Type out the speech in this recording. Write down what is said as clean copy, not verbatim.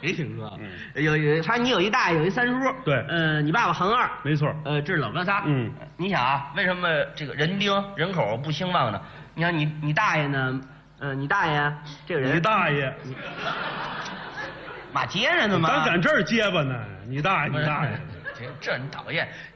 没听说。反正你有一大爷，有一三叔。 对。 你爸爸恒二。 没错。 这是老哥仨。你想啊，为什么这个人丁人口不兴旺呢？你想你大爷呢？你大爷这个人。 你大爷。 马接着呢吗？ 咱赶这儿结巴呢，你大爷，你大爷。 这你讨厌。